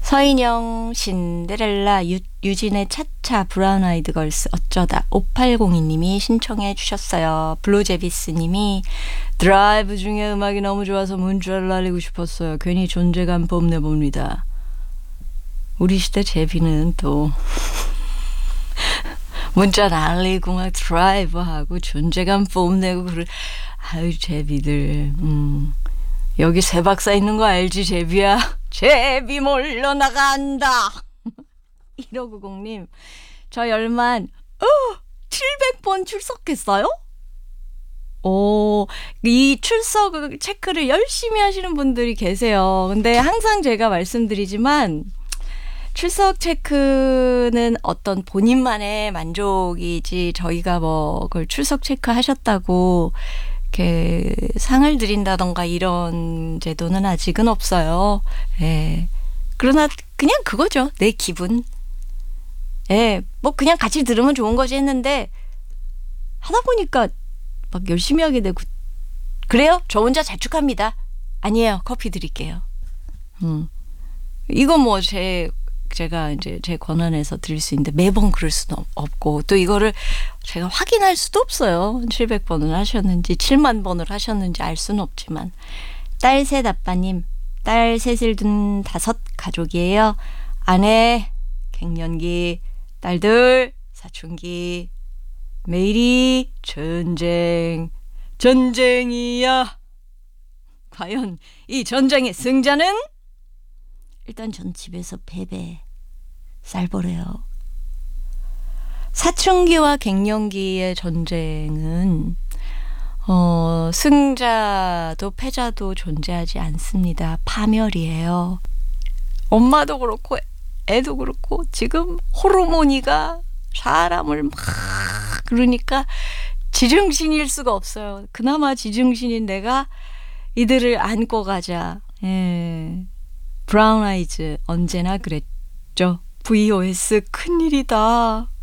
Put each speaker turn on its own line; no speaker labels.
서인영, 신데렐라, 유진의 차차, 브라운 아이드 걸스, 어쩌다, 5802님이 신청해 주셨어요. 블루제비스님이 드라이브 중에 음악이 너무 좋아서 문자를 날리고 싶었어요. 괜히 존재감 뽐내봅니다. 우리 시대 제비는 또 문자 날리고 막 드라이브하고 존재감 뽐내고 아유 제비들. 여기 새 박사 있는 거 알지 제비야? 제비 몰려 나간다. 1590님 저 열만 700번 출석했어요? 이 출석 체크를 열심히 하시는 분들이 계세요. 근데 항상 제가 말씀드리지만 출석 체크는 어떤 본인만의 만족이지 저희가 뭐 그걸 출석 체크 하셨다고 이렇게 상을 드린다던가 이런 제도는 아직은 없어요. 예. 그러나 그냥 그거죠. 내 기분. 예. 뭐 그냥 같이 들으면 좋은 거지 했는데 하다 보니까 막 열심히 하게 되고 그래요? 저 혼자 자축합니다. 아니에요. 커피 드릴게요. 이거 뭐 제가 이제 제 권한에서 드릴 수 있는데 매번 그럴 수는 없고 또 이거를 제가 확인할 수도 없어요. 700번을 하셨는지 7만 번을 하셨는지 알 수는 없지만 딸셋 아빠님 딸 셋을 둔 5 가족이에요. 아내 갱년기 딸들 사춘기 매일이 전쟁이야. 과연 이 전쟁의 승자는? 일단 전 집에서 베베 쌀벌해요. 사춘기와 갱년기의 전쟁은 승자도 패자도 존재하지 않습니다. 파멸이에요. 엄마도 그렇고 애도 그렇고 지금 호르몬이가 사람을 막 그러니까 지중신일 수가 없어요. 그나마 지중신인 내가 이들을 안고 가자. 예. 브라운 아이즈 언제나 그랬죠. VOS 큰일이다.